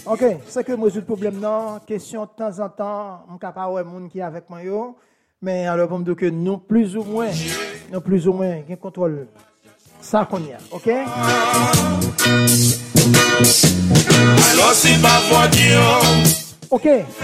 OK, c'est que moi résoudre le problème non, question de temps en temps, on capable ouais monde qui est avec moi yo, mais alors pour me dire que nous plus ou moins gain contrôle ça qu'on y a, OK? Alors c'est pas pour dire. OK.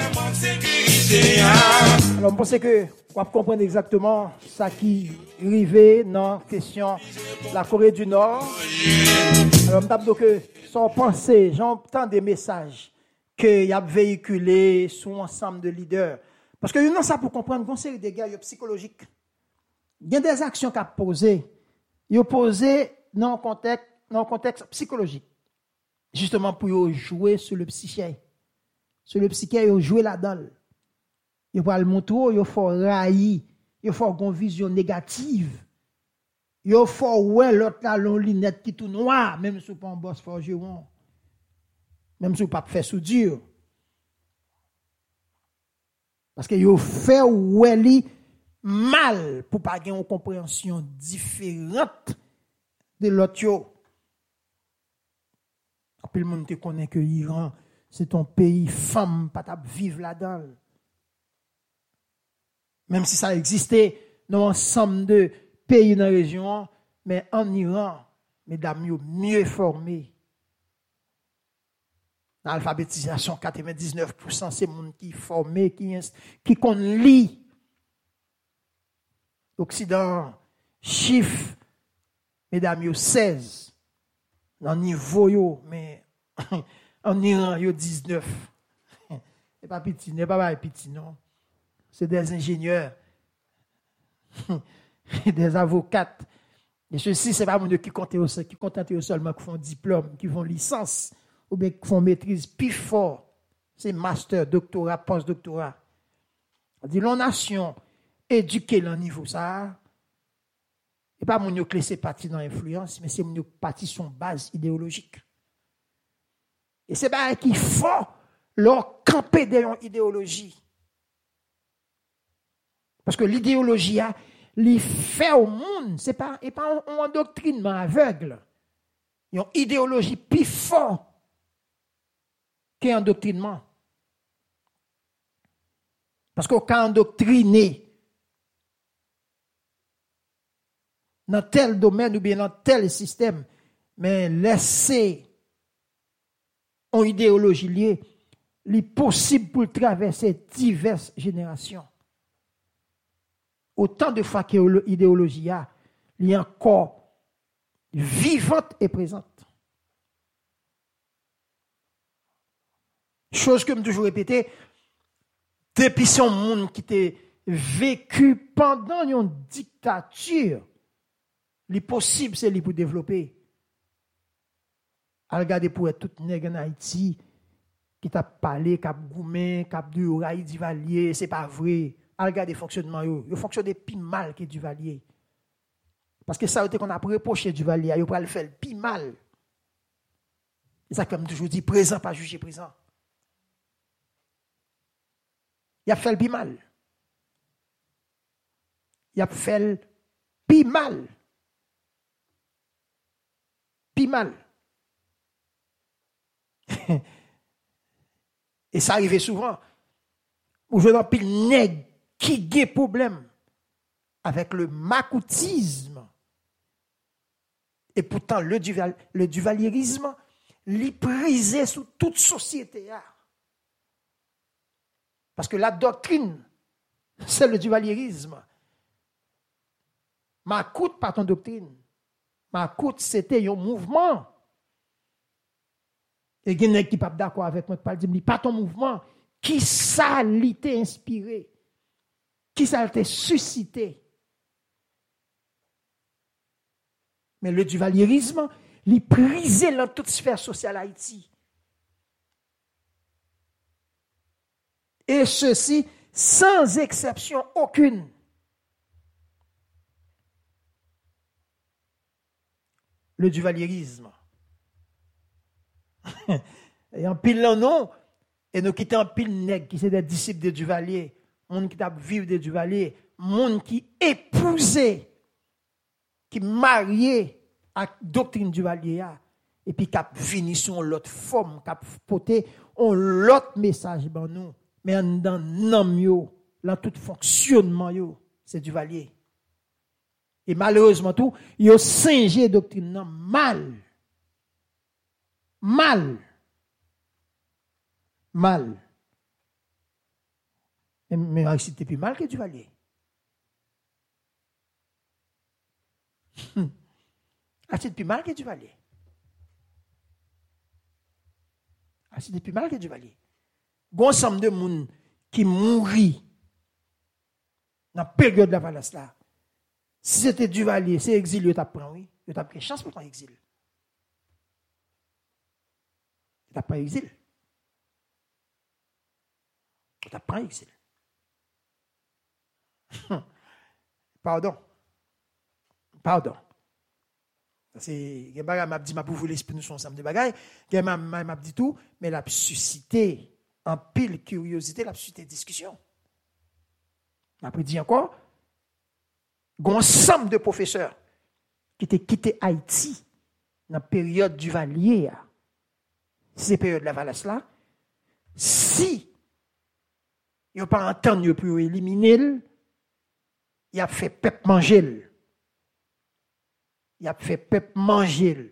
Alors je pense que on va comprendre exactement ça qui arrivé dans question la Corée du Nord. Alors je me dis que sans penser, j'entends des messages que y a véhiculés sur ensemble de leaders parce que non ça pour comprendre une série de dégâts psychologiques. Il y a des actions qu'a posées, il posé dans un contexte psychologique. Justement pour jouer sur le psyché. Sur le psyché, il jouer là-dedans. Il va le montrer, il faut railler, il faut une vision négative. Il faut ouais l'autre là l'on lunette qui tout noir, même si pas un boss forgeron. Même si pas fait soudure. Parce que il fait ouais li mal pour pas avoir une compréhension différente de l'autre yo. Après le monde te connaît que l'Iran c'est ton pays femme pas t'a vivre là-dedans. Même si ça existait dans ensemble de pays dans la région, mais en Iran, mesdames, mieux formés. Dans l'alphabétisation, 99%, c'est les gens qui sont formés, qui connaissent lire. L'Occident, chiffre, mesdames, 16. Dans le niveau, mais en Iran, 19. C'est pas petit, n'est pas petit, non. C'est des ingénieurs, des avocats. Et ceux-ci, ce n'est pas des gens qui contentent seulement, qui font diplôme, qui font licence, ou bien qui font maîtrise plus fort. C'est master, doctorat, post-doctorat. On dit, la nation éduquée dans le niveau ça, et pas mon qui c'est parti dans l'influence, mais c'est mon parti son base idéologique. Et c'est pas qu'il faut leur camper dans l'idéologie. Parce que l'idéologie, li fait au monde, c'est pas un endoctrinement aveugle. Il y a une idéologie plus forte qu'un endoctrinement. Parce qu'on a endoctriné dans tel domaine ou bien dans tel système, mais laisser une idéologie liée, il est possible pour traverser diverses générations. Autant de fois que l'idéologie il est encore vivante et présente. Chose que je toujours répété, depuis son monde qui était vécu pendant une dictature, le possible c'est pour développer. À regarder pour être tout nègre en Haïti, qui t'a parlé, qui a goumé, qui a dit Raï Duvalier, c'est pas vrai. À regarder le fonctionnement, il fonctionne plus mal que Duvalier. Parce que ça a été qu'on a reproché Duvalier, il va le faire plus mal. C'est ça comme toujours dit, présent, pas jugé présent. Il a fait le plus mal. Il a fait le plus mal. Plus mal. Et ça arrivait souvent. Où je n'en pile nègre qui a problème avec le macoutisme. Et pourtant, le duvalierisme, l'y prisé sous toute société. Parce que la doctrine, c'est le duvalierisme. Macoute, pas ton doctrine. Macoute, c'était un mouvement. Et il y a qui ne sont pas d'accord avec moi, pas ton mouvement. Qui ça l'était inspiré? Qui ça l'était suscité? Mais le duvalierisme, il prisait dans toute sphère sociale Haïti. Et ceci, sans exception aucune. Le duvalierisme. Et en pile non, et nous quittons en pile nègres qui sont des disciples de Duvalier, monde qui t'a vivre de Duvalier, monde qui épousé, qui marié à doctrine Duvalier, et puis qui a fini sur l'autre forme, qui a porté l'autre message ben nous, mais dans nom yo, dans tout fonctionnement yo, c'est du valier. Et malheureusement tout, yo singé doctrine non mal. Mais c'était plus mal que du valier. C'est plus mal que du valier. C'est plus mal que du valier. Bon ensemble de monde qui mourit dans la période de la valance là. Si c'était du valier, c'est exil, il t'a pris, oui. Il t'a pris chance pour ton exil. Il t'a pris exil. Il t'a pris exil. Pardon. C'est que m'a dit m'a pour vous l'esprit nous sont ensemble de bagaille, que m'a dit tout, mais l'a suscité en pile curiosité, l'a suscité discussion. M'a dit encore un ensemble de professeurs qui étaient quittés Haïti dans la période du Valier, ces périodes de la Valence là, si ils n'ont pas entendu pour éliminer, il a fait peuple manger. Il a fait peuple manger.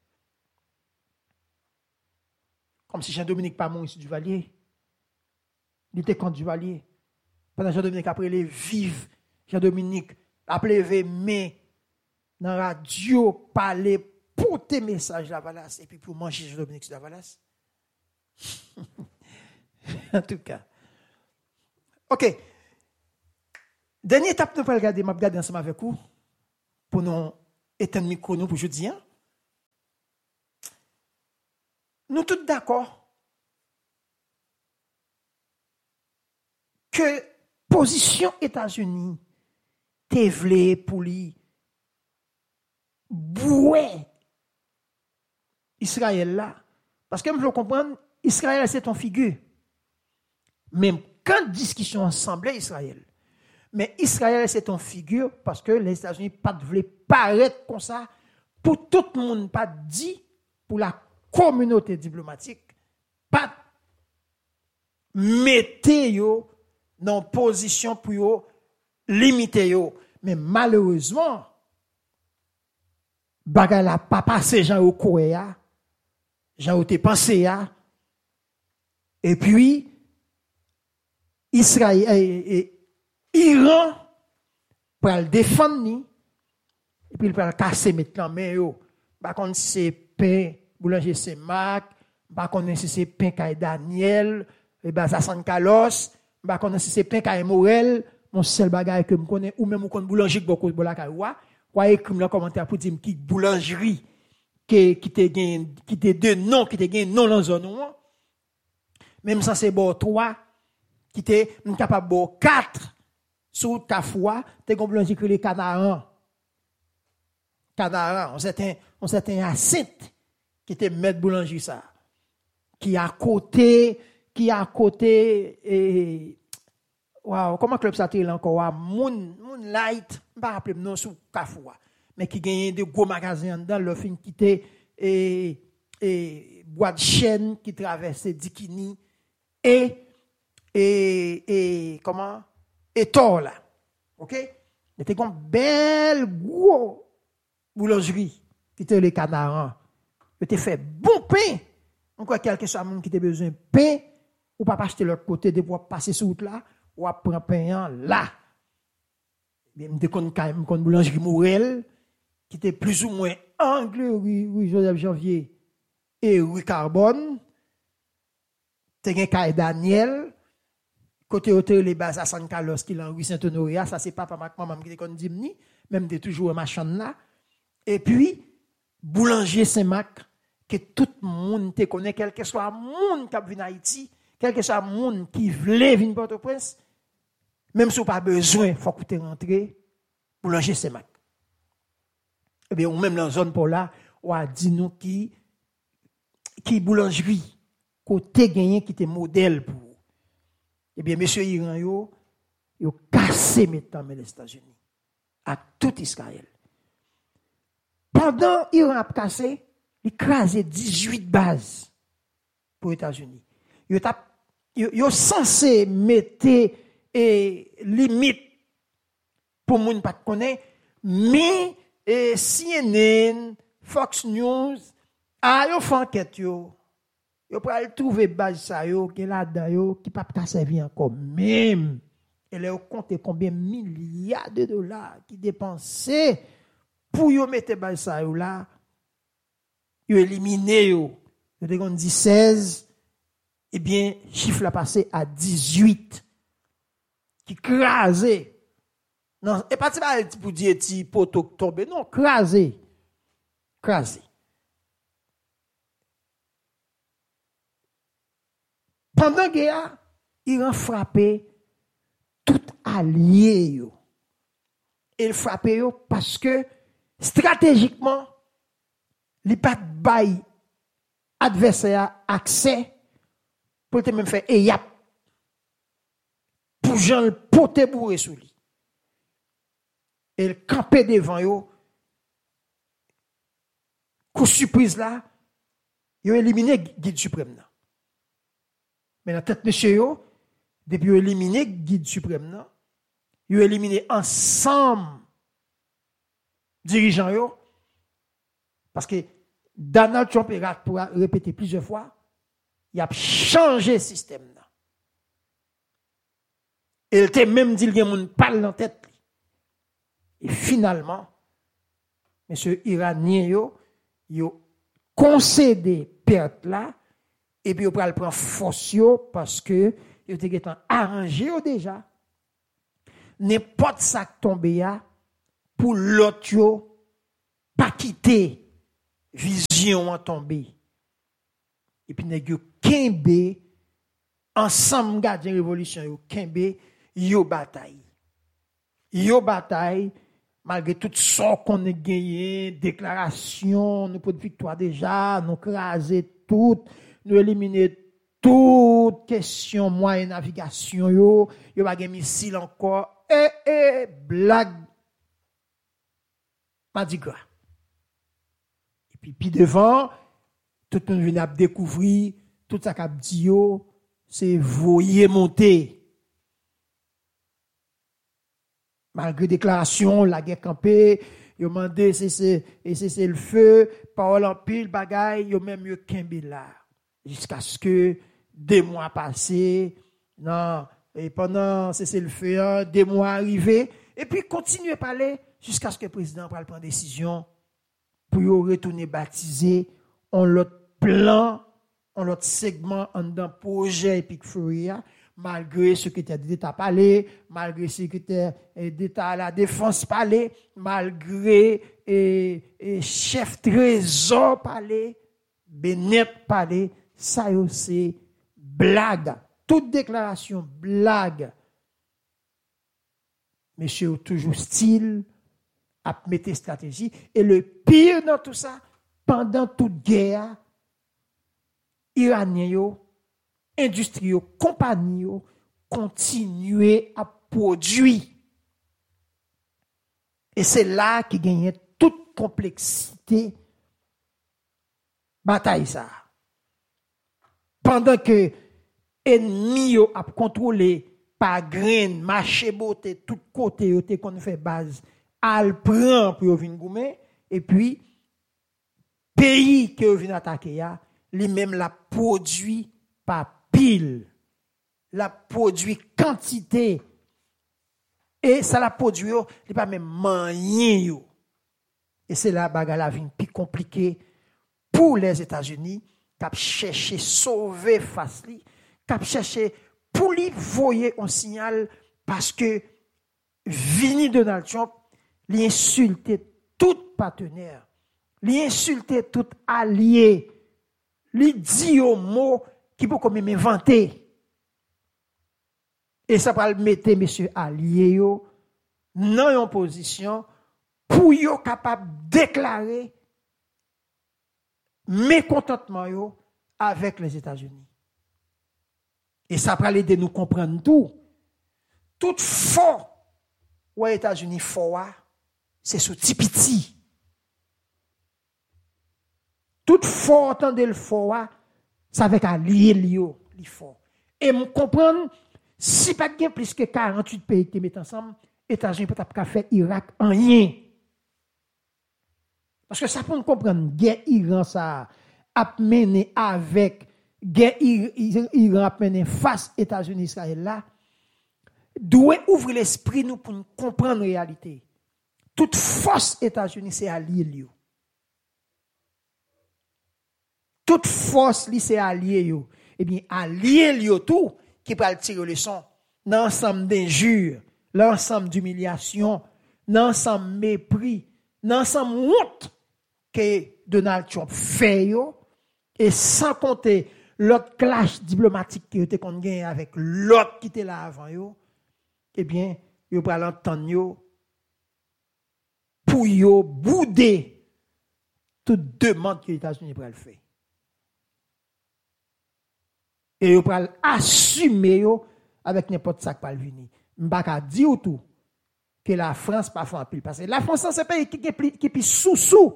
Comme si Jean-Dominique pas mort ici du Valier. Il était contre du Valier. Pendant Jean-Dominique après les vives, Jean-Dominique a levé mais dans la radio parler pour tes messages la Valasse et puis pour manger Jean-Dominique sur la Valasse. En tout cas. OK. Dernière étape, nous allons regarder ensemble avec vous pour nous éteindre le micro pour aujourd'hui. Nous tous d'accord que position États-Unis t'es vlé pour lui bouer Israël là. Parce que je veux comprendre, Israël c'est ton figure. Même quand discussion ensemble Israël. Mais Israël c'est ton figure parce que les États-Unis pas voulaient paraître comme ça pour tout le monde, pas dit pour la communauté diplomatique, pas mettez yo dans position pour yo limiter yo. Mais malheureusement, bagay la pas passé Jean au Korea, Jean au te pensé ya. Et puis Israël et Iran pour le défendre ni et puis il va casser maintenant mais yo pas contre c'est pain boulanger c'est Mac pas contre si c'est pain Kay Daniel et ben ça San Carlos pas contre si c'est pain Kay Morel mon seul bagage que me connais ou même contre boulanger beaucoup de la Kawa quoi écrire dans commentaire pour dire qui boulangerie qui te deux noms qui te gagne non dans zone même ça c'est bon 3 qui était capable bon 4 sous ta foi, tu es boulangerie que les Canaran, on s'était Hyacinthe qui était maître boulangerie ça, qui à côté wow, comment club ça t'est encore Moonlight, pas rappeler non sous ta foi, mais qui gagne de gros magasins dans le film qui était et boîte de chaîne qui traversait Dikini et comment et tort là. OK? C'était comme belle gros boulangerie qui était les Canarans. Il te fait bon pain. On croit quelque chose monde qui a besoin de pain ou pas acheter l'autre côté de pour passer sur route là ou prendre pain là. Bien me kon boulangerie Morel qui était plus ou moins angle rue Joseph Janvier et rue Carbone. T'es Kay Daniel côté hôtel les bases à San Carlos qui est en rue Saint-Honoré, ça c'est papa maman qui te dit ni même de toujours machin là. Et puis boulanger Saint-Marc que tout le monde te connaît quel que soit monde qui vient Haïti, quel que soit monde qui veut venir Port-au-Prince, même si pas besoin faut que tu rentres boulanger Saint-Marc. Et bien ou même dans zone pour là, on a dit nous qui boulangerie côté gagné qui était modèle pour. Eh bien, monsieur Iran, yo cassé maintenant les États-Unis à tout Israël. Pendant Iran a cassé, il crasé 18 bases pour les États-Unis. Yo censé mettre limite pour moun pas connaître, mais CNN, Fox News, yo fait enquête yo pourra trouver base ça yo qui là-dedans yo qui pas servir encore même. Et là, on compte combien de milliards de dollars qui dépensés pour yo mettre base ça yo là, yo éliminer yo. On dit 16, eh bien, chiffre l'a passé à 18 qui crasé. Non, et pas pour dire ti poto tomber, non, crasé. Pendant la guerre, il a frappé tout allié yo. Il frappé yo parce que stratégiquement, il pas bail adversaire accès pour te même faire yap pour Jean le poter bourré sous lui. Il campait devant yo. Coup surprise là, il a éliminé guide suprême là. Mais la tête monsieur yo, depuis il a éliminé guide suprême là, il a éliminé ensemble dirigeants yo parce que Donald Trump pour répéter plusieurs fois, il a changé le système là. Il était même dit qu'il y a un parle dans la tête. Et finalement, monsieur iranien yo concédé perte là et puis il va le prendre force parce que il était arrangé déjà. N'importe ça qui tombe là pour l'autre yo pas quitter vision en tomber. Et puis nèg yo kembe ensemble gardien révolution yo kembe yo bataille malgré tout ça qu'on a gagné, déclaration, nous pour de victoire déjà, nous craser tout, nous éliminer toute question moyen navigation yo pas de missile encore blague Mardi Gras. Et puis devant, tout le monde vient découvrir tout ça qu'a dit yo, c'est voyer monter. Malgré déclaration, la guerre campée, yo mandé c'est le feu, parole en pile bagaille, yo même yo kembe là jusqu'à ce que 2 mois passés, non, et pendant c'est le feu, 2 mois arrivés et puis continuer à parler jusqu'à ce que le président prenne décision pour yo retourner baptiser on l'autre plan, on l'autre segment en dans projet Epic Furia. Malgré secrétaire d'État parler, malgré secrétaire d'État à la défense parler, malgré chef trésor parler, Bennett parler, ça c'est blague. Toute déclaration blague. Monsieur toujours style à mettre stratégie et le pire dans tout ça, pendant toute guerre iranien yo industrie, compagnie, continuer à produire. Et c'est là qu'il gagne toute complexité bataille ça. Pendant que ennemi a contrôlé par grain, marché beauté, tout côté qu'on fait base, al prend pour venir goumer et puis pays que vient attaquer lui-même la produit par pile, la produit quantité, et ça la produit, il pas même moyen. Et c'est là que la vie plus compliquée pour les États-Unis, qui cherché sauver face li, qui cherché pour lui voyer un signal parce que vini Donald Trump, lui insulté tout partenaire, lui insulté tout allié, lui dit au mot qui peut comme inventer. Et ça va mettre monsieur allié yo dans une position pour yo capable de déclarer mécontentement yo avec les États-Unis. Et ça va aider nous comprendre tout. Tout fort aux États-Unis fort c'est ce tipiti. Tout fort, entendez le fort, ça avec allié li fort. Et me comprendre, si pas de plus que 48 pays qui mettent ensemble, États-Unis peut pas faire Irak en rien. Parce que ça pour nous comprendre, guerre Iran ça a mené avec guerre Iran a mené face États-Unis Israël là, doit ouvrir l'esprit nous pour nous comprendre la réalité. Toute force États-Unis c'est allié lui. Toute force li c'est allié yo. Eh bien allié lui tout qui peut tirer le son dans l'ensemble d'injures, l'ensemble d'humiliation, l'ensemble mépris, l'ensemble honte que Donald Trump fait yo, et sans compter l'autre clash diplomatique qui était qu'on gagne avec l'autre qui était là avant yo, eh bien yo pral entendre yo pour yo bouder toute demande que les États-Unis pral faire. Et yo pral assumer yo avec n'importe ça qui va venir. M'pa dire tout que la France pas fait en pile parce que la France c'est un pays qui plus sous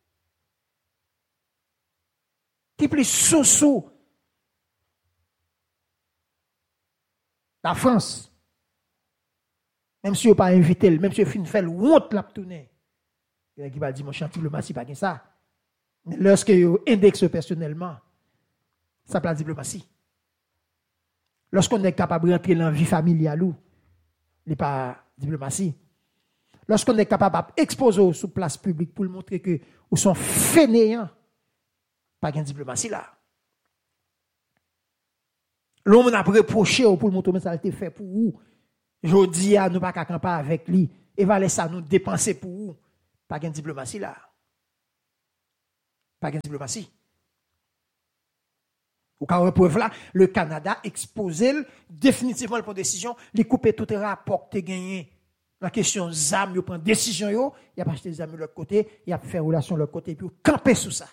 qui plus sous la France. Même si vous pas invité, même si vous fin fait honte la tourner. Il y a qui va dire mon champ diplomatie pas ça. Mais lorsque vous indexez personnellement, ça pas diplomatie. Lorsqu'on est capable de rentrer dans la vie familiale, il n'est pas diplomatie. Lorsqu'on est capable d'exposer sur place publique pour montrer que vous sont fainéants, pas de diplomatie là. L'homme a reproché pour montrer que ça a été fait pour vous. Je dis à nous pas qu'à camper avec lui. Et va laisser ça nous dépenser pour vous. Pas de diplomatie là. Pas de diplomatie. Au cas où preuve là, le Canada exposé définitivement pour décision, il couper tout rapport que gagné. La question ZAM, il prend décision, il a pas acheté ZAM de l'autre côté, il a fait relation de l'autre côté, puis il camper sous ça.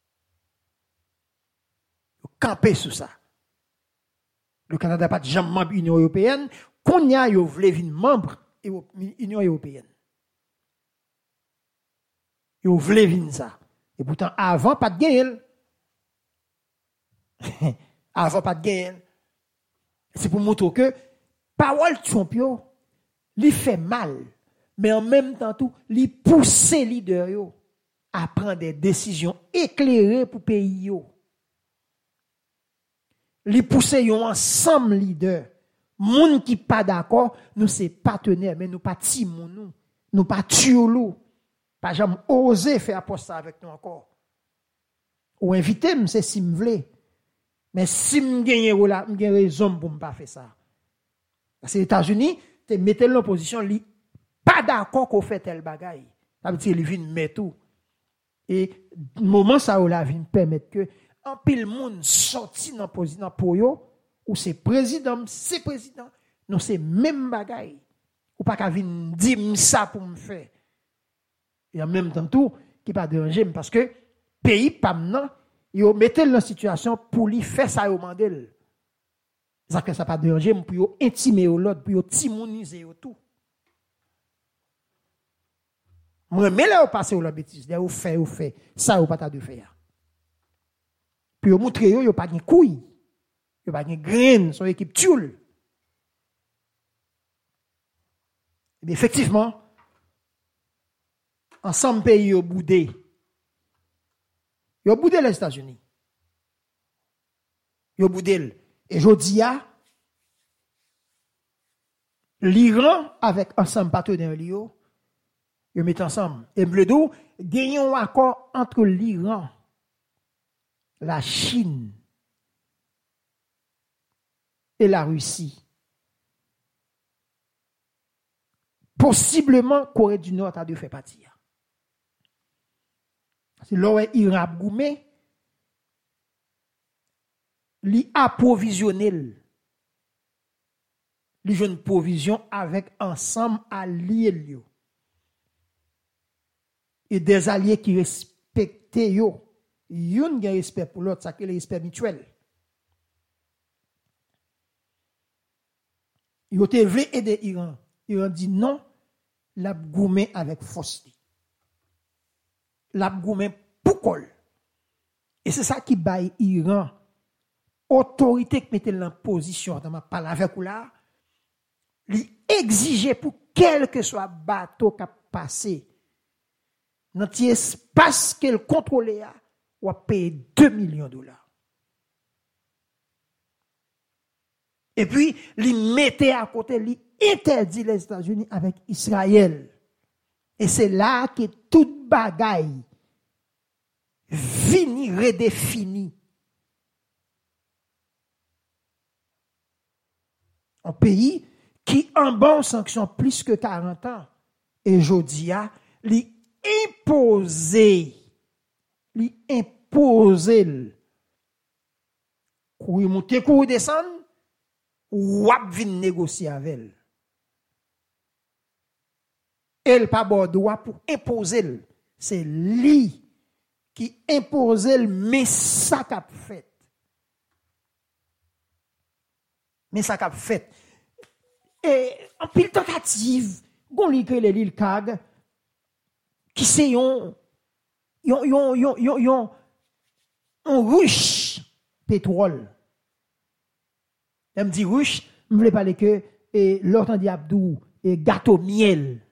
Il camper sous ça. Le Canada n'a pas de jamais membre de l'Union européenne, qu'on y a, il voulait venir membre de l'Union européenne. Il voulait venir ça. Et pourtant, avant, pas de gain. Avant pas de gain. C'est pour montrer que parole Trump li fait mal, mais en même temps tout, li pousse leader yo à prendre des décisions éclairées pour pays yo. Li pousse yon ensemble leader. Moun qui pas d'accord, nous c'est partenaires, mais nous pas timon nous pas tuolo. Pas jamais oser faire aposte avec nous encore. Ou inviter c'est si m'vle. Mais si je gagne raison pour ne pas faire ça. Parce que les États-Unis, te mettez l'opposition, li pas d'accord qu'on fait tel bagaille. Ça veut dire qu'ils viennent mettre tout. Et le moment ça où la vient permettre que en pile monde sorti dans position pour yo ou c'est président, non c'est même bagaille. Ou pas qu'à venir dire ça pour me faire. Et en même temps tout qui pas déranger parce que pays pas maintenant yo mettez dans situation pour lui faire ça au mandel. Ça que ça pas déranger pour yo intimer l'autre, pour yo timoniser tout. Moi mais là au passer la bêtise, là au fait, ça ou pas ta de faire. Puis yo montrer yo pas de couille. Yo pas de graine, son équipe tule. Et bien effectivement ensemble pays yo boudé. Yo boudé les États-Unis. Yo boudé. Et jodi a l'Iran avec ensemble partenaires yo met ensemble. Et bledo gagnons un accord entre l'Iran, la Chine et la Russie. Possiblement Corée du Nord a dû faire partie. C'est là Iran goumé li approvisionner li jeune provision avec ensemble alliés yo et des alliés qui respectent yo yon gen respect pour l'autre ça que le respect mutuel yo te vle aider Iran dit non l'a goumé avec force l'a goumé pour col Et c'est ça qui baille Iran. Autorité qui mettait en position, dans ma parole avec ou là, lui exigeait pour quel que soit bateau qui a passé, dans l'espace qu'elle contrôlait, ou a payé $2 millions. Et puis, il mettait à côté, il interdit les États-Unis avec Israël. Et c'est là que toute bagaille fini, redéfini. Un pays qui en bonne sanction plus que 40 ans. Et Jodia, lui imposer. Courir monter, courir descendre, ou ap vin négocier avec elle. Elle pas bon droit pour imposer. C'est lui qui impose mais ça qu'a fait. Mais ça qu'a fait. Et en pile tentative, gon li que l'île Kag qui c'est yon ruche pétrole. Elle me dit ruche, je voulais parler que l'autre dit Abdou et gâteau miel.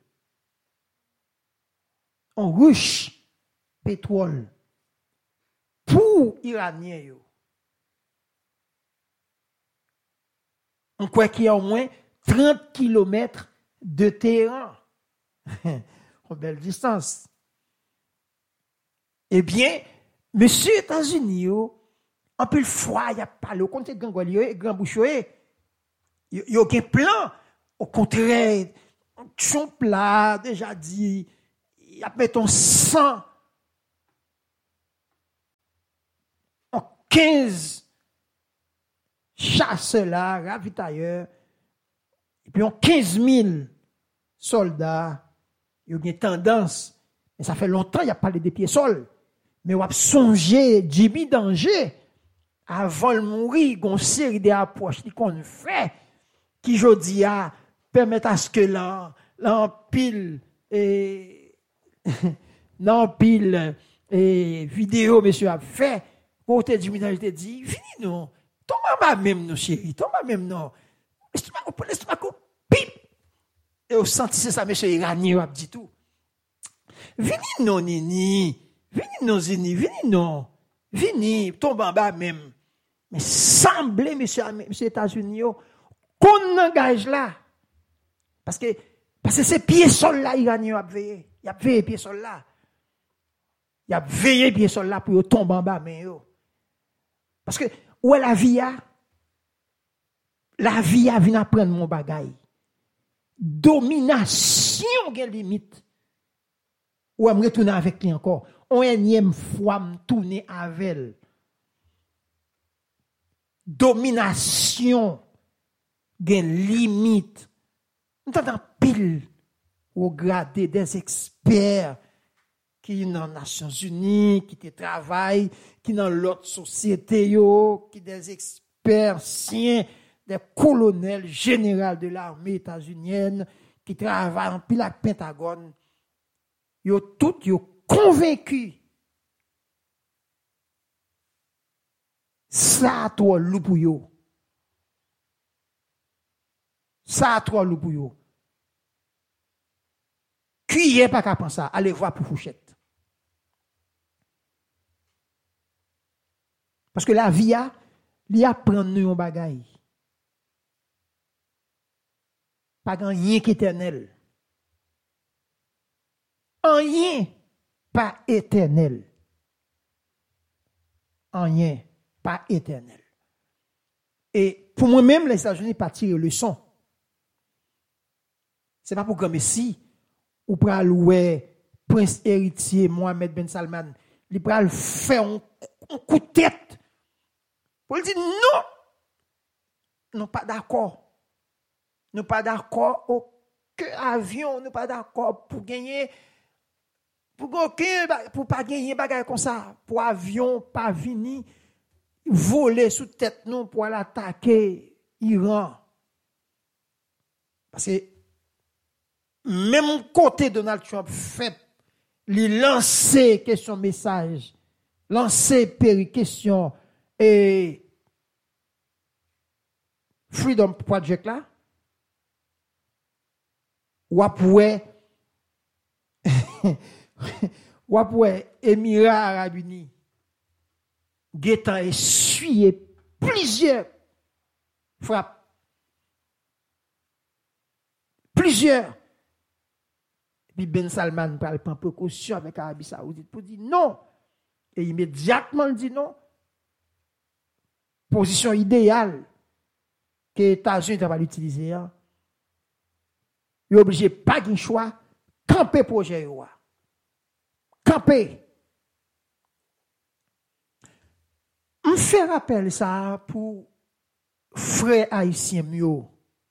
On ruche pétrole pour Iraniens yo. On croit qu'il y a au moins 30 km de terrain. En belle distance. Eh bien, monsieur États-Unis, en plus froid, il y a pas le compte Gangolio, Grand Bouchoé. Il y a aucun plan. Au contraire, son plat, déjà dit, il y a mis ton sang en 15 chasseurs là, ravitailleurs, et puis en 15 000 soldats. Il y a une tendance, mais ça fait longtemps qu'il n'y a pas de pieds sols. Mais on a songé, Jimmy Danger, avant de mourir, il y a une série d'approches qu'on fait, qui, je dis, permettent à ce que l'empile vidéo, monsieur, a fait, côté Jimmy Danger, te dit, fini nous, tombe même nous, chérie, tombe même nous, laisse-moi pip. Et au senti, c'est ça, monsieur Iranien, a dit tout. Vini non, Nini. Vini non, Zini. Vini non. Vini, tombe en bas même. Mais semblez, monsieur États-Unis, qu'on engage là. Parce que c'est pieds sol là, Iranien a veillé. Il a veillé pieds sol là. Il a veillé pieds sol là pour tomber en bas, mais yo. Parce que, où est la vie a? La vie a vient apprendre mon bagaille. Domination, quelle limite. Ou me retourner avec lui encore. On énième fois me tourner avec elle. Domination, quelle limite. Nous avons pile au gradé des experts qui sont dans les Nations Unies, qui travaillent, qui dans l'autre société, qui des experts siens, des colonels généraux de l'armée états-unienne qui travaillent en pile avec Pentagone. Yo tout yo convaincus. Ça toi loup pour yo. Ça toi loup pour yo. Qui est pas qu'à penser ça, allez voir pour Fouchette. Parce que la vie li apprend nous un bagaille. Pas rien qui est éternel. Rien pas éternel. Rien pas éternel. Et pour moi-même, les États-Unis pas tirer leçon. C'est pas pour comme si ou pral louer prince héritier Mohamed Ben Salman, il pral faire un coup de tête. Pour lui dire non. Non pas d'accord. Nous pas d'accord aucun avion, nous pas d'accord pour gagner pour pas gagner bagaille comme ça, pour avion pas venir voler sous tête nous pour aller attaquer Iran. Parce que même côté Donald Trump fait lui lancer question message lancer question et Freedom Project là, ou après Émirats Arabes Unis, Gétan essuyé plusieurs frappes. Plusieurs. Et puis Ben Salman prend précaution avec l'Arabie Saoudite pour dire non. Et immédiatement il dit non. Position idéale que les États-Unis va l'utiliser. Il est obligé pas de choix, camper projet. Camper. On fait rappel ça pour frères haïtiens mieux.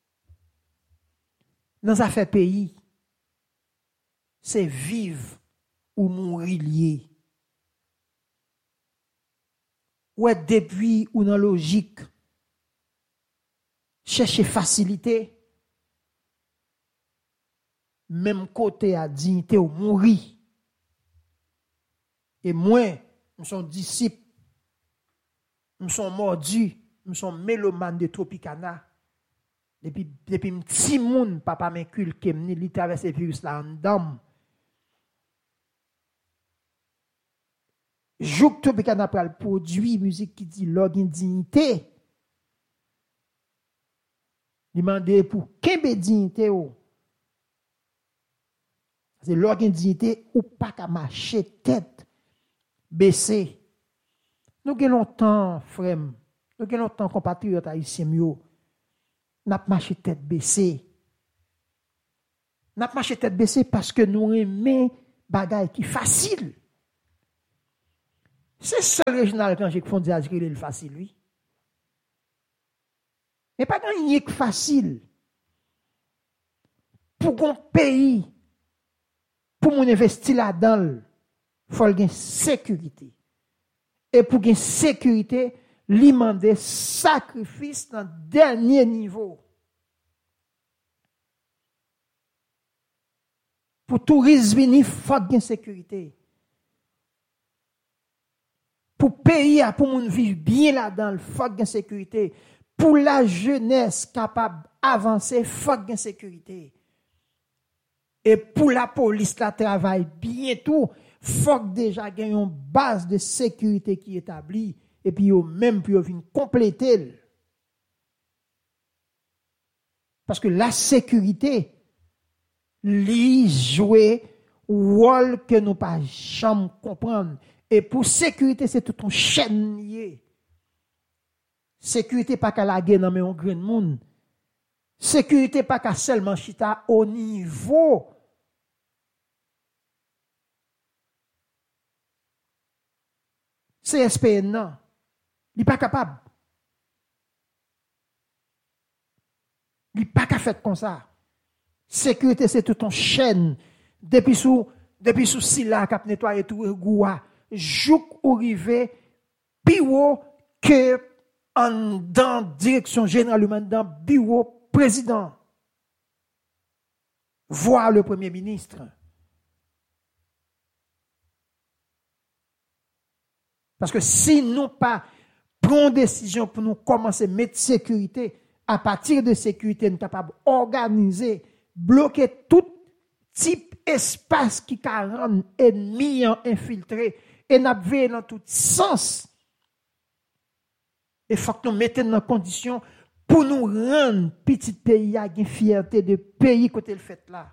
Dans affaire pays, c'est vivre ou mourir lié. Ouais, depuis ou dans logique, chercher facilité, même côté à dignité ou mourir. Et moi, nous sommes disciples, nous sommes mordus, nous sommes mélomanes de Tropicana. Depuis petit monde, papa m'inculque, il traverse le virus là en dame. Jouk Tropicana pral produit musique qui dit l'organe dignité. Demandez pour quelle dignité ou. C'est l'organe dignité ou pas qu'à marcher tête baissée. Nous avons longtemps, frère, nous avons longtemps compatriotes haïtiens mieux. N'a marché tête baissée. N'a marché tête baissée parce que nous aimons bagaille qui facile. C'est ça le régional quand j'ai fondé à dire le facile lui. Mais pas gagner facile. Pour un pays pour mon investir là-dedans, il faut gagner sécurité. Et pour gagner sécurité, lui demander sacrifice dans le dernier niveau. Pour tourisme venir, il faut gagner sécurité. Pour pays, pour moun vivre bien là-dedans, il faut gagner sécurité. Pour la jeunesse capable d'avancer, il faut gagner sécurité. Et pour la police, la travail bientôt, il faut déjà gagner une base de sécurité qui est établie. Et puis, même puis venir compléter. Parce que la sécurité, lui jouer rôle que nous pas jamais comprendre. Et pour sécurité, c'est tout un chaîne lié. Sécurité pas qu'à la guerre dans un grand monde. Sécurité pas qu'à seulement chita au niveau CSPN non. Il n'est pas capable. Il n'est pas qu'à faire comme ça. Sécurité, c'est tout en chaîne. Depuis sous Silla, qui a nettoyé tout le goua, jouk ou rive, plus haut que en dans direction générale humaine, dans bureau président. Voir le premier ministre. Parce que si nous pas prenons décision pour nous commencer à mettre sécurité, à partir de sécurité, nous sommes capables d'organiser, bloquer tout type d'espace qui rend ennemi infiltré et nous veillons dans tout sens. Il faut que nous mettions dans condition pour nous rendre petit pays à une fierté de pays côté le fait là.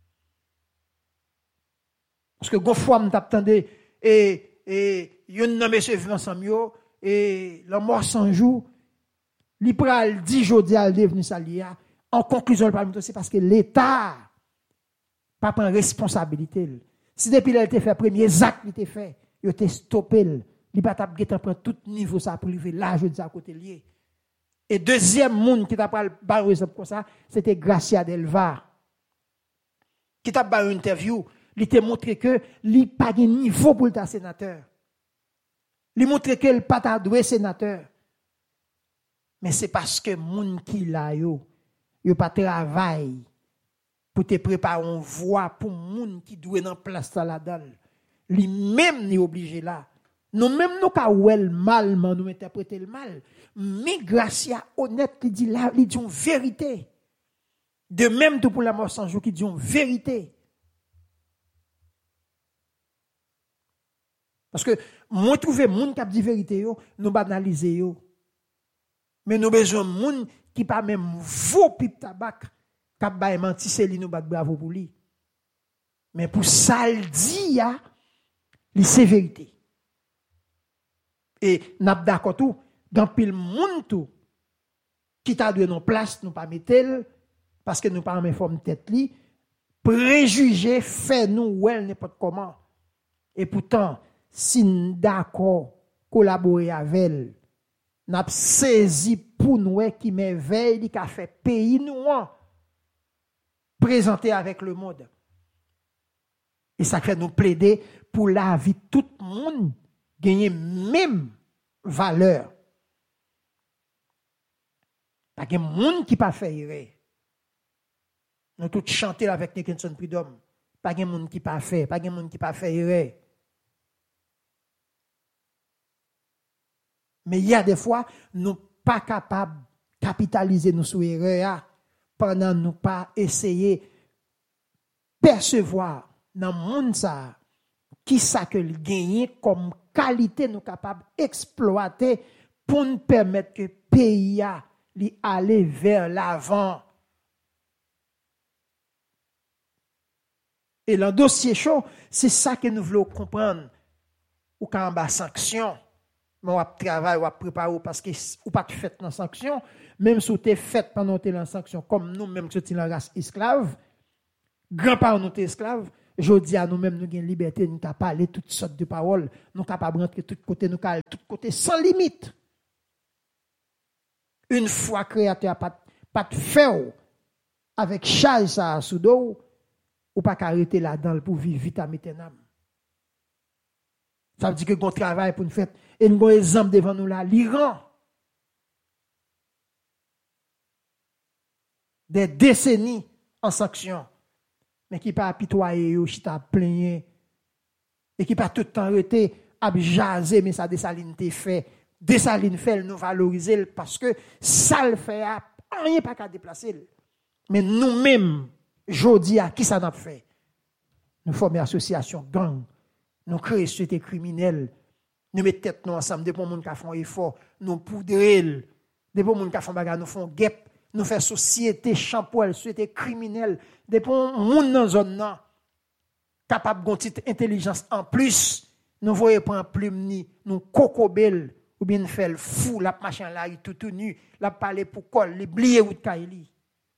Parce que gonfwa m'attendait et yon nan monsieur vivant ensemble yo et la mort sans jour li pral di jodi al devenu salia en conclusion le parlement c'est parce que l'état pas prend responsabilité. Si depuis il était fait premier acte il était fait, il était stoppé, il pas t'a gèt prend tout niveau ça privé là je dis à côté lié. Et deuxième monde qui t'a pral barrer comme ça, c'était Gracia Delva. Qui t'a barré une interview, il t'a montré que il pas de niveau pour le sénateur. Il montre que le pas doué sénateur. Mais c'est parce que moun qui là yo pas travail pour te préparer une voie pour moun qui doué dans place là-dedans. Lui même n'est obligé là Nous même nous ka wel mal, mais nous interpréter le mal. Mais Gracia honnête qui dit là, il dit une vérité. De même tout pour la mort sans jour qui dit une vérité. Parce que moi trouver monde qui a dit vérité yo, nous banaliser yo. Mais nous besoin monde qui pas même vaut pipe tabac, qui ba menti c'est lui nous bat bravo pour lui. Mais pour ça il dit ya, c'est vérité. Et n'a d'accord tout, dans pile monde tout qui t'a donné nos place nous pas mettre parce que nous pas en forme tête li, préjugé fait nous ouais n'importe comment. Et pourtant si nous d'accord collaborer avec elle, n'a saisi pour nous qui merveille qui a fait pays nous présenter avec le monde. Et ça fait nous plaider pour la vie tout le monde gagner même valeur. Pas de monde qui pas fait erreur. Nous tous chanter avec Nicholson Prudhomme. Pas de monde qui pas fait, pas de monde qui pas fait erreur. Mais il y a des fois nous pas capables de capitaliser nos sous erreur pendant nous pas essayer percevoir dans le monde ça qui ça que gagner comme qualité nous capables exploiter pour nous permettre que pays a aller vers l'avant. Et le dossier chaud, c'est ça que nous voulons comprendre. Ou quand on a sanction, mais on travaille, on prépare parce que ou pas fait dans sanction, même si tu es fait pendant que tu es en sanction, comme nous même que tu es la race esclave, grands-parents nous esclaves. Je dis à nous-mêmes, nous avons liberté, nous avons parlé toutes sortes de paroles, nous sommes capables de rentrer de tous côtés, nous sommes de tous côtés sans limite. Une fois créateur pas de faire avec charge ça sous dos, ou pas arrêter là-dedans pour vivre vite à métenam. Ça veut dire que nous travail pour nous faire, et nous avons un exemple devant nous là, l'Iran. Des décennies en sanction. Mais qui pas apitoyer ou qui t'a plaigné et qui pas tout le temps arrêté à jaser mais ça Dessalines te fait Dessalines fait nous valoriser parce que ça le fait rien pas qu'à déplacer mais nous-mêmes jodi à qui ça n'a fait nous former association gang nous créer société criminelle nous mettre tête nous ensemble des monde qui font effort nous poudrer des monde qui font bagarre nous font guêpe nous faire société champoil, société criminelle, des monde dans zone là capable de petite intelligence en plus, nous voyons prendre plume ni, nous cocobel ou bien faire le fou la machin là tout nu, la parler pour col, les blier ou de kaili.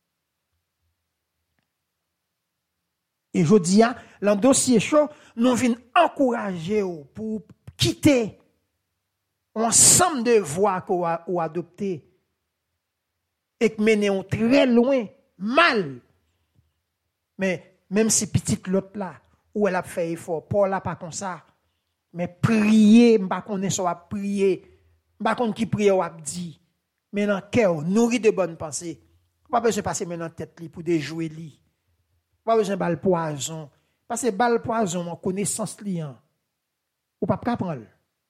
Et je dis dans dossier chaud, nous venons encourager pour quitter ensemble de voies qu'on a adoptées et que mener très loin, mal. Mais même si petite l'autre là, où elle a fait effort, Paul n'a pas comme ça. Mais prier, je ne sais pas qu'on est prier, je ne sais pas qui prie ou a dit. Mais dans le cœur, nourri de bonnes pensées. Pas besoin de passer maintenant tête pour déjouer li. Pas besoin de balle poison. Parce que balle poison, en connaissance liant. Ou pas prendre.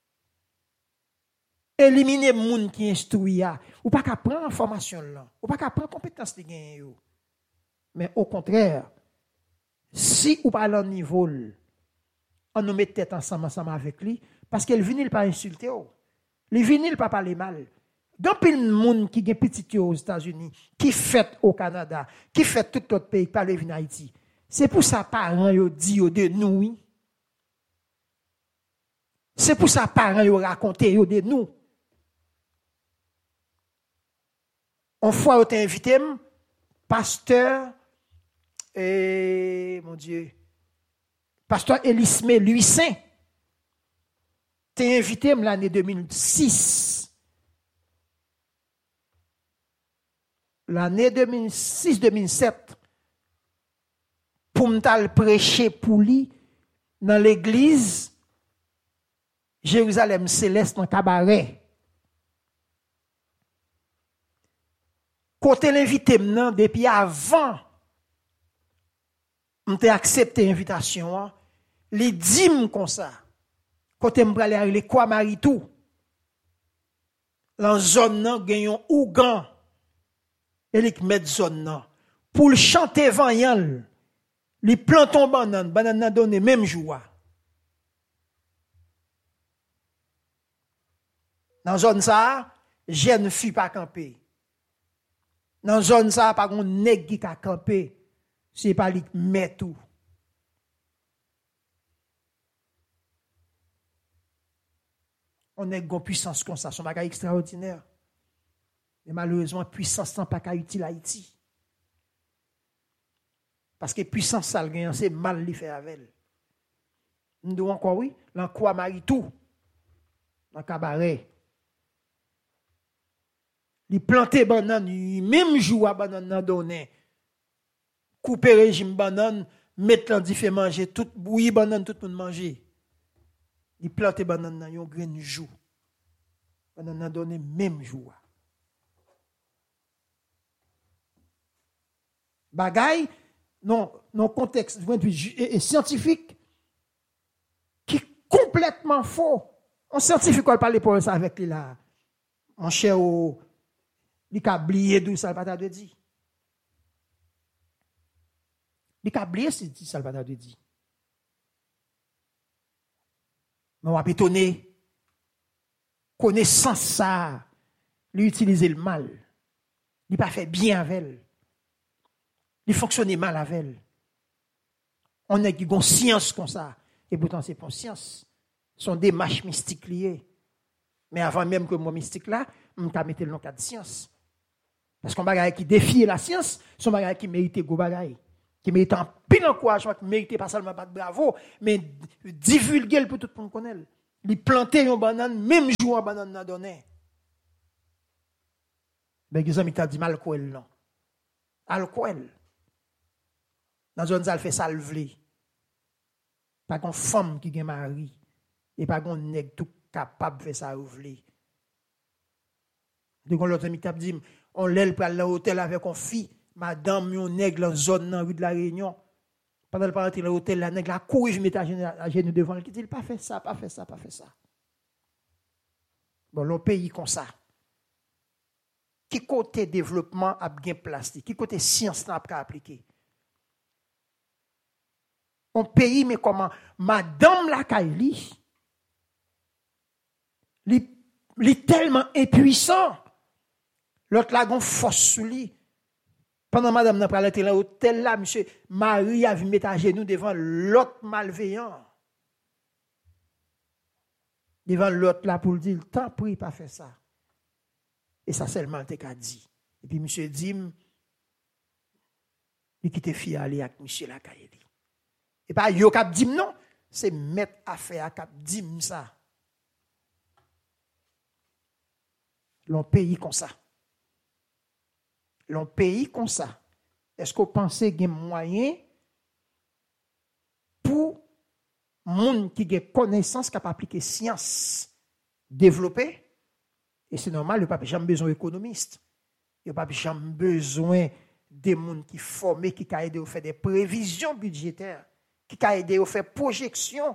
Éliminer les gens qui instruisent, ou pas qu'à prendre information là, ou pas qu'à prendre compétence de gain. Mais au contraire, si ou pas à niveau, on nous met tête ensemble avec lui, parce qu'elle vient pas insulter, il vient pas parler mal. Donc il y a des gens qui sont petits aux États-Unis, qui fait au Canada, qui fait tout autre pays, qui parle en Haïti. C'est pour ça que parents yo dit de nous. C'est pour ça que parents yo raconté de nous. On fois où t'es invité, pasteur, mon Dieu, pasteur Elisme Louis Saint, t'es invité l'année 2006. L'année 2006-2007, pour me prêcher pour lui dans l'église Jérusalem Céleste dans cabaret. Côté l'invité maintenant depuis avant m'te accepté l'invitation, les dîmes comme ça. Côté m'brale aller quoi mari tout. Dans zone nan genyon ougan. Et li met zone nan pour le chanter vanyan. Li planton banane nan donné même jour. Dans zone ça, jeune fille pas camper. Dans zone ça, pas gon nèg qui ka camper. C'est pas li met tout. On est une puissance comme ça, son bagage extraordinaire. Mais malheureusement, puissance n'a pas qu'à utile Haïti. Parce que puissance ça c'est mal li fait avec elle. Nous devons encore oui, l'enquoi mari tout. Dans cabaret. Li planter banane, même jour à banane nan donné. Couper régime banane, mettre l'en fait manger tout bouilli banane tout le monde manger. Li planter banane nan yon grain jou. Banane nan donné même jour. Bagay non contexte scientifique qui est complètement faux. Un scientifique qui parle pour ça avec lui là. Mon cher il a oublié d'où ça pas de dit. Il a oublié si ça pas de dit. Mais on va étonner connaissance ça, lui utiliser le mal. Il pas fait bien avec elle. Il fonctionne mal avec elle. On a qui gon science comme ça et pourtant c'est pas science. Sont des démarches mystiques liées. Mais avant même que moi mystique là, on t'a mettre le nom de science. Parce qu'on bagaille qui défie la science, son bagaille qui mérite go bagaille, qui mérite un pile encouragement, qui mérite pas seulement pas de bravo, mais divulguer pour tout le monde connaître. Li planter une banane même jour en banane n'a donné. Ben les amis t'a dit mal quoi non. Alcool. Dans zone ça fait salveli. Pas une femme qui gen mari et pas un nèg tout capable de faire ça ouvler. De l'autre ami t'a dit on l'aile pour aller à l'hôtel avec une fille, madame yon nèg dans zone dans rue de la Réunion. Pendant le rentrer dans l'hôtel la nèg la courir je mets à genoux devant elle qui dit pas fait ça. Bon le pays comme ça. Qui côté développement a bien plastique, qui côté science n'a pas appliqué. On pays mais comment madame la Kaili li tellement impuissant. L'autre là gon force sous lui. Pendant madame n'a pas aller dans l'hôtel là monsieur Marie a vu mettre à genoux devant l'autre malveillant. Devant l'autre là pour lui dire tant prie pas faire ça. Et ça seulement te qu'a dit. Et puis monsieur dit il quitte fille aller avec monsieur la Kaili. Et pas yo k'ap dit non, c'est mettre affaire k'ap dit ça. L'on pays comme ça. L'on pays comme ça. Est-ce que vous pensez qu'il y a moyen pour monde qui a connaissance capable d'appliquer science développer? Et c'est normal, il n'y a pas jamais besoin d'économistes. Il n'y a pas jamais besoin de monde qui formés, qui a aidé à faire des prévisions budgétaires, qui a aidé à faire projection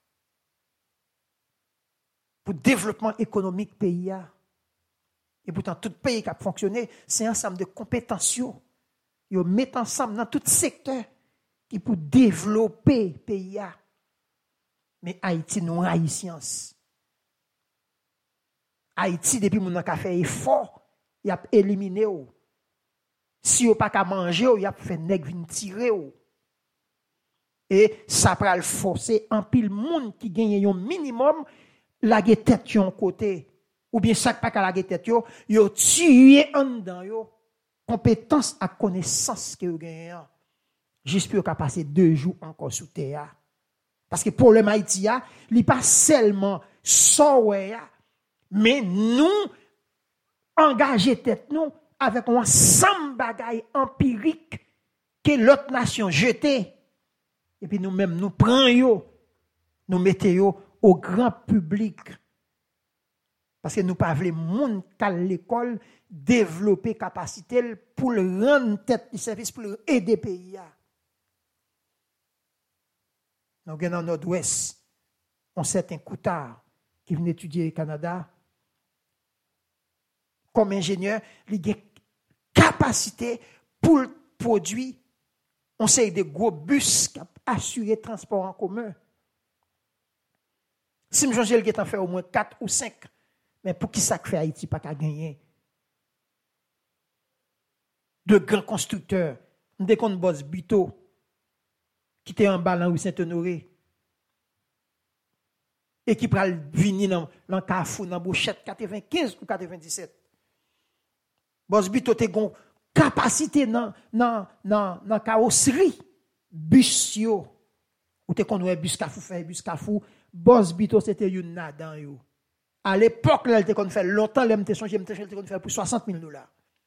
pour le développement économique pays. Et pourtant, tout pays qui a fonctionné, c'est un ensemble de compétences. Ils mettent ensemble dans tout secteur qui pour développer le pays. Mais Haïti, nous haïtiens. Haïti, depuis mon a fait effort, il a éliminé. Si vous n'avez pas manger, il a fait nèg vin tirer. Et ça va le forcer en pile monde qui gagne un minimum, la tête yon côté. Ou bien chaque pas qu'à la tête yo tué en dedans yo compétence à connaissance que yo gagne juste pour passer 2 jours encore sous terre parce que problème Haïti a li pas seulement sowe mais nous engager tête nous avec un ensemble bagaille empirique que l'autre nation jeté et puis nous même nous prend yo nous mettons yo au grand public. Parce que nous ne pouvons pas monde à l'école développer capacité pour le rendre tête du service, pour aider le pays. Nous sommes dans le nord-ouest. un certain Coutard qui venait étudier au Canada, comme ingénieur, il a une capacité pour produire on sait des gros bus qui assurent le transport en commun. Si je change, il a fait au moins 4 ou 5. Mais pour qui ça fait Haïti pas qu'à gagner? De grands constructeurs. Dès qu'on bosse Bito, qui était en bas dans rue Saint-Honoré, et qui pral venir dans Carrefour, dans Bouchette 95 ou 97. Boss Bito te gon capacité dans carrosserie bus yo ou te konn bus Carrefour fait bus Carrefour Boss Bito c'était une nadan yo à l'époque là il te konn faire longtemps l'aime te songe te konn faire pour $60,000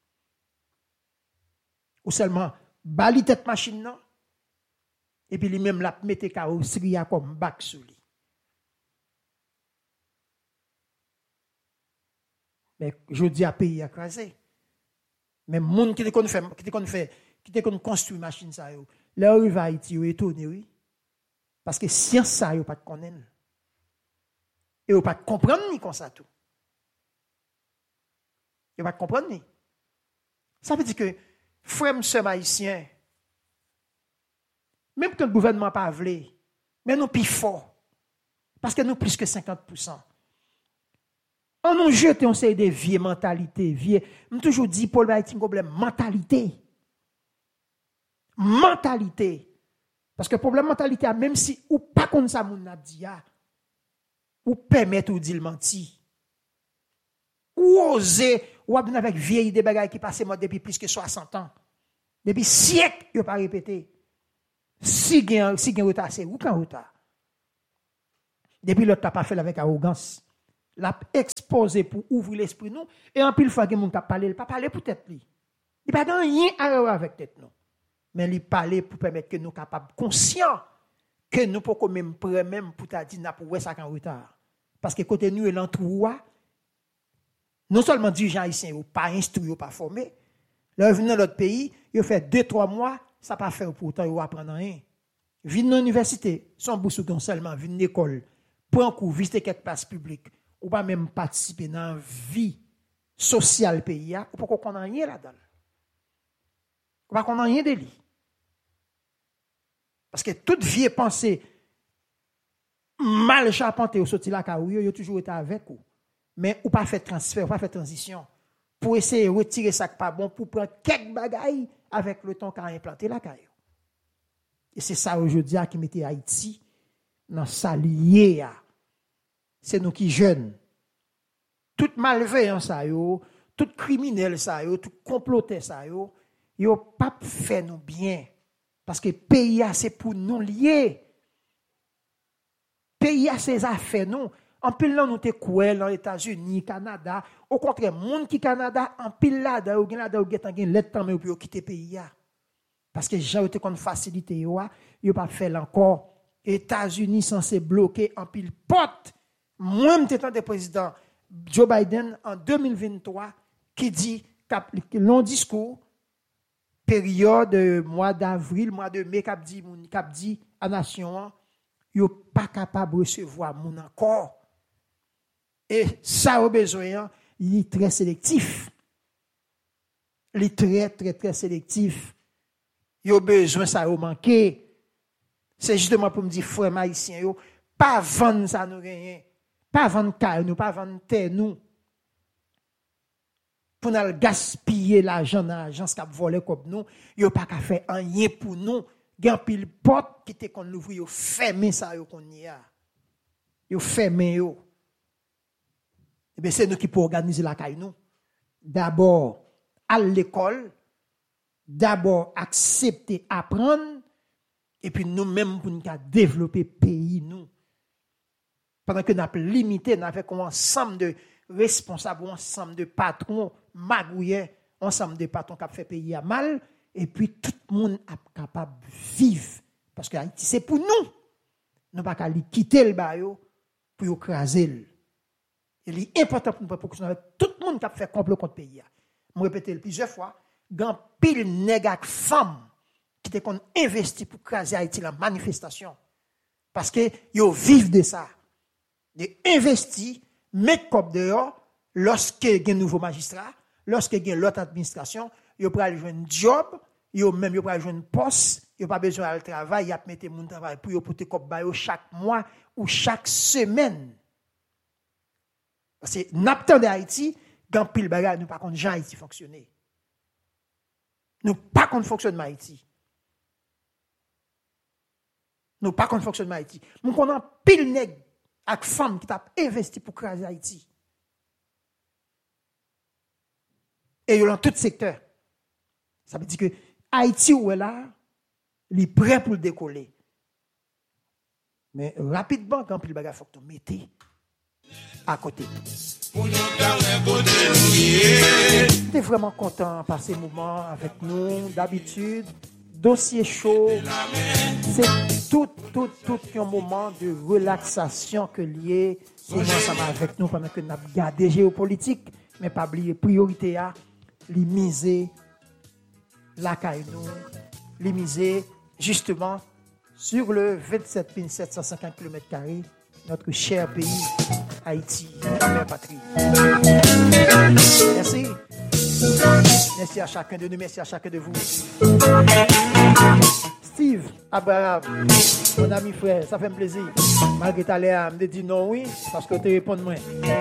ou seulement bali tête machine non et puis lui même la mette carrosserie comme bac sous lui. Mais je dis à pays écrasé. Mais moun qui te kon construire machine ça yo. Là arrive à Haïti yo étonné oui. Parce que science ça yo pas de connaître. Et yo pas de comprendre ni comme ça tout. Yo pas de comprendre ni. Ça veut dire que frère monsieur haïtien même que le gouvernement pas vle, mais nous plus fort. Parce que nous plus que 50%. On nous jette on sait des vieilles mentalités, vieilles. Je toujours dit Paul va être un problème mentalité. Mentalité. Parce que problème mentalité même si ou pas comme ça moun n'a dit ou permettre ou dire mentir. Ou oser ou avec vieille des bagages qui passent moi depuis plus que 60 ans. Depuis siècles, il pas répété. Si gen retard c'est ou quand retard. Depuis l'autre t'as pas fait avec arrogance. L'a exposé pour ouvrir l'esprit nous et en pile fois que moun ka parler, il pas parler pour tête li. Il pas dans rien à avec tête nous. Mais il parler pour permettre que nous capables conscients que nous pas même prêt même pour ta dire n'a pour ça en retard. Parce que côté nous et l'entourage non seulement dirigeants haïtiens ou pas instruits ou pas formés, leur venir dans l'autre pays, ils fait 2-3 mois, ça pas faire pour autant ils apprendre rien. Vinn dans l'université, son bourse ou seulement vinn l'école, prend cours, visiter quelques places publiques ou pas même participer dans la vie sociale pays, ou pas qu'on n'a rien là-dedans. Ou pas qu'on n'a rien de lui. Parce que toute vieille pensée mal charpentée au sorti la ka ou yo toujours été avec vous. Mais ou pas fait transfert, ou pas fait transition pour essayer de retirer ça pas bon pour prendre quelques bagailles avec le temps qu'a implanté la caillou. Et c'est ça aujourd'hui qui mettait Haïti dans sa liée. C'est nous qui jeunes. Tout malveillant ça yo, tout criminel ça yo, tout comploteur ça yo pas fait nous bien parce que pays c'est pour nous lier. Pays c'est affaires nous. En pile là nous te cruel dans les États-Unis, Canada, au contraire monde qui Canada en pile là ou gen let temps mais pour quitter pays là. Parce que j'ai été kon facilité yo pas fait encore. États-Unis censé bloquer en pile porte. Moi m'étant des président Joe Biden en 2023 qui dit long discours période mois d'avril, mois de mai cap dit à nation yo pas capable de recevoir mon encore. Et ça au besoin, il est très sélectif. Il est très sélectif. Il a besoin ça au manquer. C'est justement pour me dire frère haïtien yo pas vendre ça nous rien. Pas vendre caille nous, pas vendre terre nous. Pour nous gaspiller l'argent dans l'agence qui a volé comme nous, yo pas qu'à faire rien pour nous. Gan pile porte qui te kon l'ouvrir yo fermer ça yo kon y a. Yo fermer yo. Et bien c'est nous qui pour organiser la caille nous. D'abord à l'école, d'abord accepter apprendre et puis nous même pour nous développer pays nous. Pendant que nous avons limité, nous avons un ensemble de responsables, un ensemble de patrons magouillés, un ensemble de patrons qui ont fait payer à mal, et puis tout le monde est capable de vivre. Parce que Haïti, c'est pour nous. Nous ne pouvons pas quitter le baillot pour écraser. Il est important pour nous pour tout le monde qui a fait complot contre le pays. Je répète plusieurs fois, grand pile nègre femmes qui ont investi pour écraser Haïti la manifestation. Parce que ils vivent de ça. d'investir, mettre comme dehors, lorsque il y a un nouveau magistrat, lorsque il y a l'autre administration, il peut aller jouer un job, il peut aller jouer un poste, il pas besoin de travail, il a mettre mon travail pour porter comme chaque mois ou chaque semaine. Parce que n'attend d'Haïti, quand pile bagage nous pas contre Jean Haïti fonctionner. Nous pas contre fonctionnement Haïti. Nous pas contre fonctionnement Haïti. Nous connaissons pile nèg avec femmes qui t'a investi pour craser Haïti. Et dans tout secteur. Ça veut dire que Haïti où est là, il est prêt pour le décoller. Mais rapidement, quand il bagage faut que tu mettes à côté. J'étais vraiment content de passer ce moment avec nous. D'habitude, dossier chaud, c'est tout un moment de relaxation que lié ensemble avec nous pendant que nous avons gardé géopolitique, mais pas oublier priorité à les miser la caille nous, les miser justement sur le 27 750 km², notre cher pays, Haïti, ma patrie. Merci. Merci à chacun de nous, merci à chacun de vous. Steve, Abraham, mon ami frère, ça fait un plaisir. Malgré ta l'air, me dit non, oui, parce que tu réponds moi.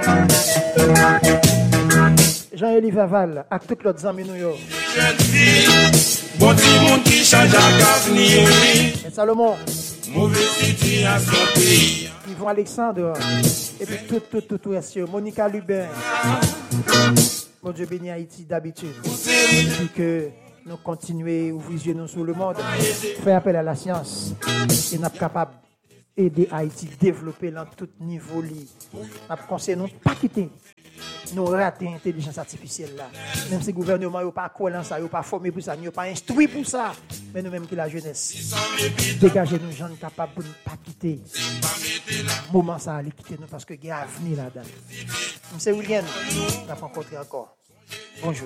Jean-Élie Vaval, avec tous les autres amis nous. Bon petit monde qui change d'avenir. Et Salomon. Mauvaise situation pays. Yvon Alexandre. Et puis tout est Monica Lubin. Mon Dieu béni Haïti d'habitude. Et puis que nous continuons à ouvrir nous sur le monde. Faire appel à la science. Et nous sommes capables d'aider Haïti à développer dans tout niveau. Nous conseillons de ne pas quitter. Nous rater l'intelligence artificielle là. Même si le gouvernement n'a pas quoi ça, n'a pas formé pour ça, n'a pas instruit pour ça. Mais nous-mêmes qui la jeunesse, dégagez nous gens capables de ne pas quitter. Moment ça aller quitter nous parce que il y a avenir là-dedans. C'est William, on a rencontré encore. Bonjour.